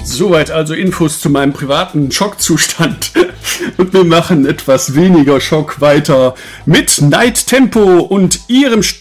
Soweit also Infos zu meinem privaten Schockzustand. Und wir machen etwas weniger Schock weiter mit Night Tempo und ihrem